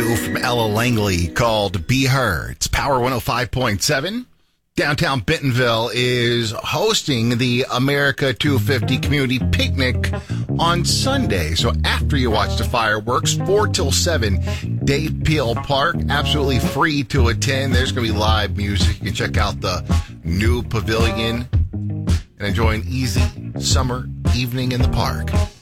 new from Ella Langley called Be Her. It's Power 105.7. Downtown Bentonville is hosting the America 250 Community Picnic on Sunday. So after you watch the fireworks, 4 till 7, Dave Peel Park, absolutely free to attend. There's going to be live music. You can check out the new pavilion and enjoy an easy summer evening in the park.